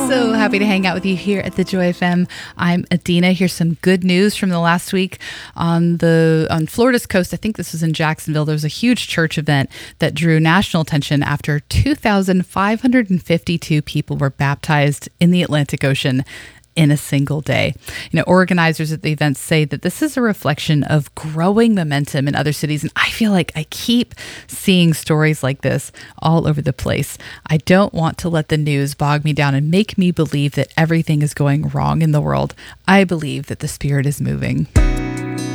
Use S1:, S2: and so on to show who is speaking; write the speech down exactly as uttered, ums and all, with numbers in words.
S1: So happy to hang out with you here at the Joy F M. I'm Adina. Here's some good news from the last week on the on Florida's coast. I think this was in Jacksonville. There was a huge church event that drew national attention after two thousand five hundred fifty-two people were baptized in the Atlantic Ocean in a single day. You know, organizers at the event say that this is a reflection of growing momentum in other cities. And I feel like I keep seeing stories like this all over the place. I don't want to let the news bog me down and make me believe that everything is going wrong in the world. I believe that the Spirit is moving.